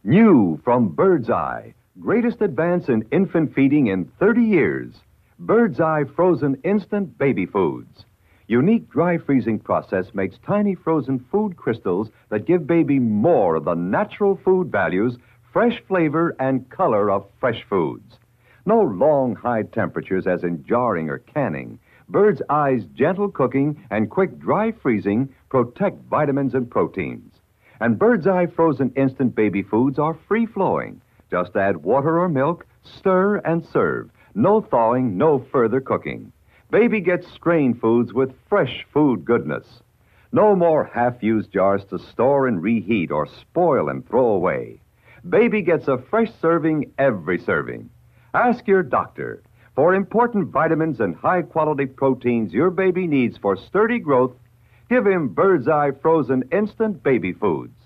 New from Bird's Eye, greatest advance in infant feeding in 30 years. Bird's Eye frozen instant baby foods. Unique dry freezing process makes tiny frozen food crystals that give baby more of the natural food values, fresh flavor, and color of fresh foods. No long high temperatures as in jarring or canning. Bird's Eye's gentle cooking and quick dry freezing protect vitamins and proteins. And Bird's Eye frozen instant baby foods are free-flowing. Just add water or milk, stir, and serve. No thawing, no further cooking. Baby gets strain foods with fresh food goodness. No more half-used jars to store and reheat or spoil and throw away. Baby gets a fresh serving every serving. Ask your doctor. For important vitamins and high-quality proteins your baby needs for sturdy growth, give him Bird's Eye frozen instant baby foods.